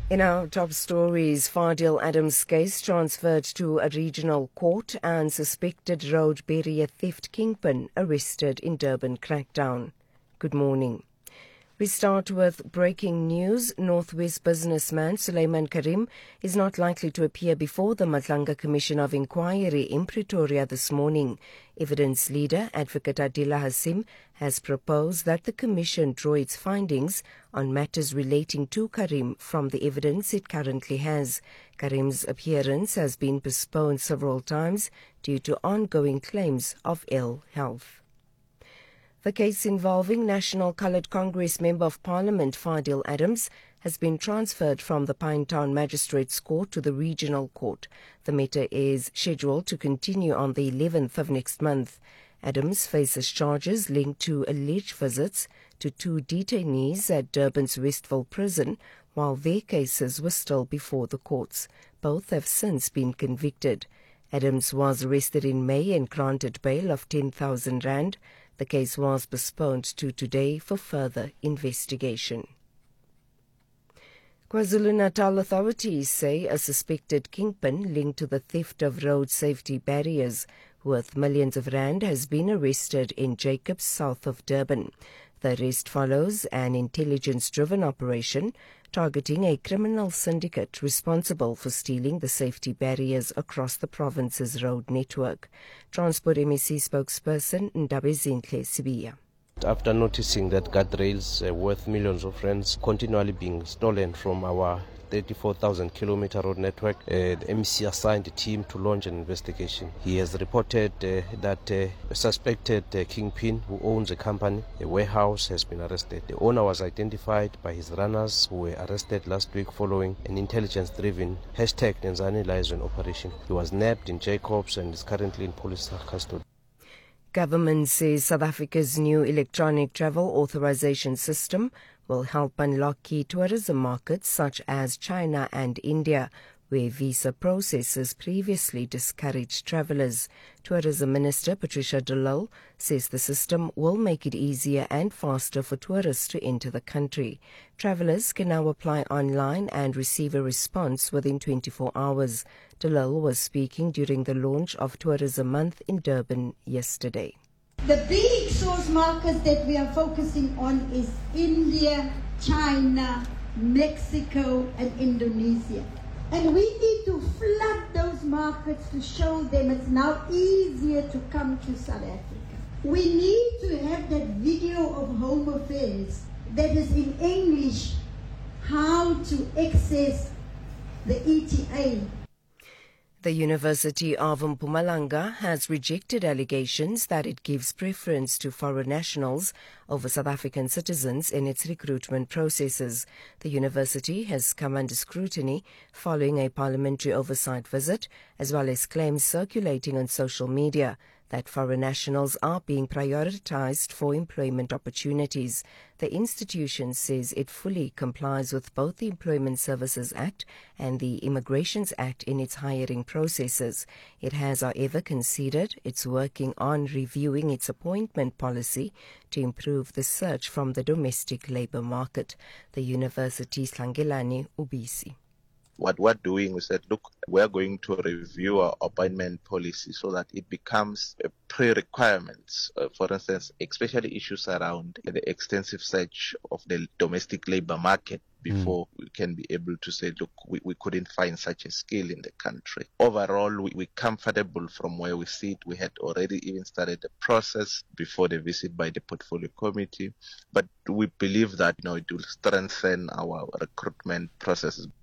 In our top stories, Fadil Adams' case transferred to a regional court and suspected road barrier theft kingpin arrested in Durban crackdown. Good morning. We start with breaking news. Northwest businessman Suleiman Karim is not likely to appear before the Madlanga Commission of Inquiry in Pretoria this morning. Evidence leader, Advocate Adila Hasim, has proposed that the Commission draw its findings on matters relating to Karim from the evidence it currently has. Karim's appearance has been postponed several times due to ongoing claims of ill health. The case involving National Coloured Congress Member of Parliament Fadil Adams has been transferred from the Pinetown Magistrates Court to the Regional Court. The matter is scheduled to continue on the 11th of next month. Adams faces charges linked to alleged visits to two detainees at Durban's Westville prison while their cases were still before the courts. Both have since been convicted. Adams was arrested in May and granted bail of 10,000 rand. The case was postponed to today for further investigation. KwaZulu-Natal authorities say a suspected kingpin linked to the theft of road safety barriers worth millions of rand has been arrested in Jacobs, south of Durban. The arrest follows an intelligence-driven operation targeting a criminal syndicate responsible for stealing the safety barriers across the province's road network. Transport MEC spokesperson Ndabezinhle Sibiya. After noticing that guardrails worth millions of rands continually being stolen from our 34,000-kilometer road network, the MEC assigned a team to launch an investigation. He has reported that a suspected kingpin who owns a company, a warehouse, has been arrested. The owner was identified by his runners who were arrested last week following an intelligence-driven #Nenzani liaison operation. He was nabbed in Jacobs and is currently in police custody. Government says South Africa's new electronic travel authorization system will help unlock key tourism markets such as China and India, where visa processes previously discouraged travellers. Tourism Minister Patricia de Lille says the system will make it easier and faster for tourists to enter the country. Travellers can now apply online and receive a response within 24 hours. De Lille was speaking during the launch of Tourism Month in Durban yesterday. The big source markets that we are focusing on is India, China, Mexico and Indonesia. And we need to flood those markets to show them it's now easier to come to South Africa. We need to have that video of Home Affairs that is in English, how to access the ETA. The University of Mpumalanga has rejected allegations that it gives preference to foreign nationals over South African citizens in its recruitment processes. The university has come under scrutiny following a parliamentary oversight visit, as well as claims circulating on social media that foreign nationals are being prioritized for employment opportunities. The institution says it fully complies with both the Employment Services Act and the Immigrations Act in its hiring processes. It has, however, considered it's working on reviewing its appointment policy to improve the search from the domestic labour market. The university's Hlangelani Ubisi. What we're doing is that, look, we're going to review our appointment policy so that it becomes a pre-requirements, for instance, especially issues around the extensive search of the domestic labor market before we can be able to say, look, we couldn't find such a skill in the country. Overall, we're comfortable from where we sit. We had already even started the process before the visit by the portfolio committee, but we believe that, it will strengthen our recruitment processes.